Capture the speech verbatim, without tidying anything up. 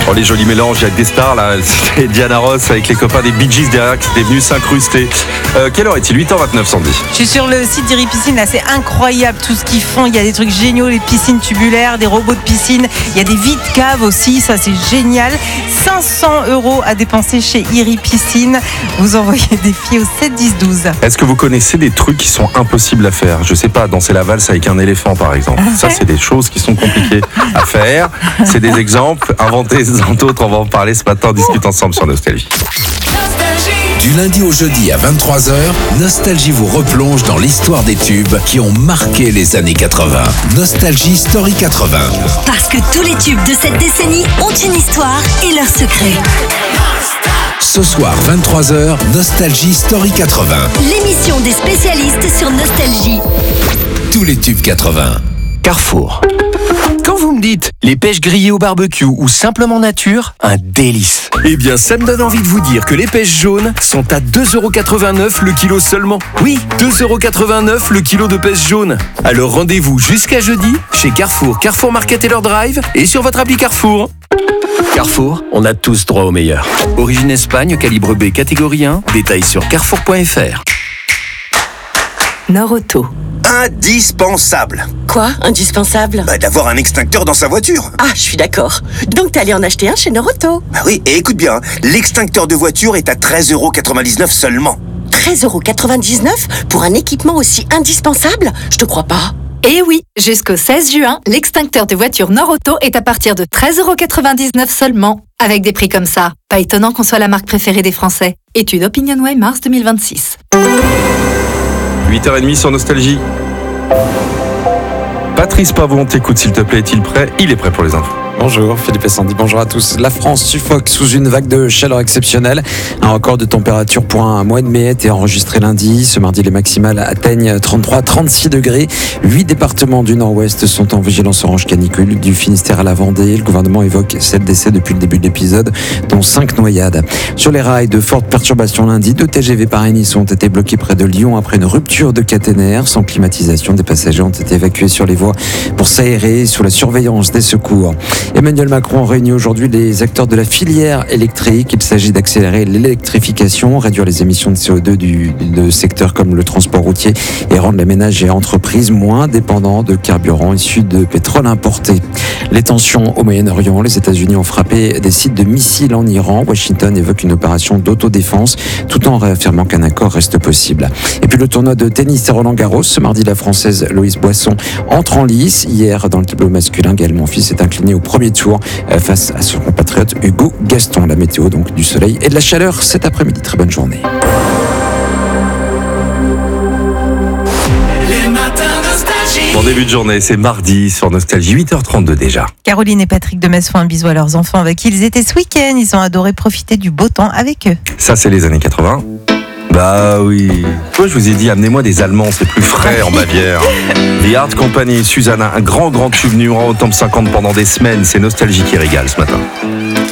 Oh, les jolis mélanges, il y a des stars là, c'était Diana Ross avec les copains des Bee Gees derrière qui étaient venus s'incruster. Euh, quelle heure est-il ? huit heures vingt-neuf, Sandy. Je suis sur le site d'Iri Piscine, là c'est incroyable tout ce qu'ils font, il y a des trucs géniaux, les piscines tubulaires, des robots de piscine, il y a des vides caves aussi, ça c'est génial. cinq cents euros à dépenser chez Iri Piscine, vous envoyez des filles au sept dix douze. Est-ce que vous connaissez des trucs qui sont impossibles à faire ? Je sais pas, danser la valse avec un éléphant par exemple. Ça c'est des choses qui sont compliquées à faire, c'est des exemples, inventez d'autres, on va en parler ce matin, on discute ensemble sur Nostalgie. Du lundi au jeudi à vingt-trois heures, Nostalgie vous replonge dans l'histoire des tubes qui ont marqué les années quatre-vingts. Nostalgie Story quatre-vingts. Parce que tous les tubes de cette décennie ont une histoire et leur secret. Ce soir, vingt-trois heures, Nostalgie Story quatre-vingts. L'émission des spécialistes sur Nostalgie. Tous les tubes quatre-vingts. Carrefour. Quand vous me dites les pêches grillées au barbecue ou simplement nature, un délice. Eh bien, ça me donne envie de vous dire que les pêches jaunes sont à deux euros quatre-vingt-neuf le kilo seulement. Oui, deux euros quatre-vingt-neuf le kilo de pêche jaune. Alors rendez-vous jusqu'à jeudi chez Carrefour, Carrefour Market et leur drive et sur votre appli Carrefour. Carrefour, on a tous droit au meilleur. Origine Espagne, calibre B, catégorie un. Détails sur carrefour point f r. Norauto. Indispensable. Quoi, indispensable ? Bah, d'avoir un extincteur dans sa voiture. Ah, je suis d'accord. Donc t'es allé en acheter un chez Norauto. Bah oui, et écoute bien, l'extincteur de voiture est à treize euros quatre-vingt-dix-neuf seulement. treize euros quatre-vingt-dix-neuf pour un équipement aussi indispensable ? Je te crois pas. Et oui, jusqu'au seize juin, l'extincteur de voiture Norauto est à partir de treize euros quatre-vingt-dix-neuf seulement. Avec des prix comme ça, pas étonnant qu'on soit la marque préférée des Français. Étude OpinionWay mars deux mille vingt-six. huit heures trente sur Nostalgie. Patrice Pavon, t'écoute s'il te plaît, est-il prêt ? Il est prêt pour les infos. Bonjour Philippe et Sandy, bonjour à tous. La France suffoque sous une vague de chaleur exceptionnelle. Un record de température pour un mois de mai a été enregistré lundi. Ce mardi, les maximales atteignent trente-trois à trente-six degrés. Huit départements du nord-ouest sont en vigilance orange canicule, du Finistère à la Vendée. Le gouvernement évoque sept décès depuis le début de l'épisode, dont cinq noyades. Sur les rails, de fortes perturbations lundi. Deux T G V Paris-Nice ont été bloqués près de Lyon après une rupture de caténaire. Sans climatisation, des passagers ont été évacués sur les voies pour s'aérer sous la surveillance des secours. Emmanuel Macron réunit aujourd'hui les acteurs de la filière électrique. Il s'agit d'accélérer l'électrification, réduire les émissions de C O deux du, de secteurs comme le transport routier et rendre les ménages et entreprises moins dépendants de carburants issus de pétrole importé. Les tensions au Moyen-Orient, les États-Unis ont frappé des sites de missiles en Iran. Washington évoque une opération d'autodéfense tout en réaffirmant qu'un accord reste possible. Et puis le tournoi de tennis à Roland-Garros. Ce mardi, la Française Loïse Boisson entre en lice. Hier, dans le tableau masculin, Gaël Monfils s'est incliné au premier tour face à son compatriote Hugo Gaston. La météo donc du soleil et de la chaleur cet après-midi. Très bonne journée. Bon début de journée, c'est mardi sur Nostalgie, huit heures trente-deux déjà. Caroline et Patrick de Metz font un bisou à leurs enfants avec qui ils étaient ce week-end. Ils ont adoré profiter du beau temps avec eux. Ça, c'est les années quatre-vingts. Bah oui. Moi, je vous ai dit, amenez-moi des Allemands, c'est plus frais en Bavière. The Art Company, Susanna, un grand, grand tube numéro au top cinquante pendant des semaines. C'est Nostalgie qui régale ce matin.